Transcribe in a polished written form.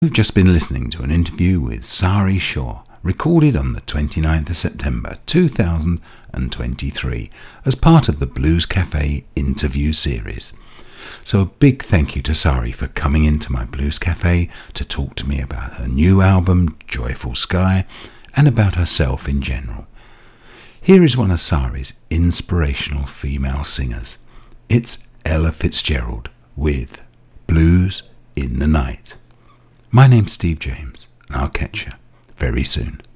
We've just been listening to an interview with Sari Shaw, recorded on the 29th of September 2023 as part of the Blues Cafe interview series. So a big thank you to Sari for coming into my Blues Cafe to talk to me about her new album, Joyful Sky, and about herself in general. Here is one of Sari's inspirational female singers. It's Ella Fitzgerald with Blues in the Night. My name's Steve James, and I'll catch you very soon.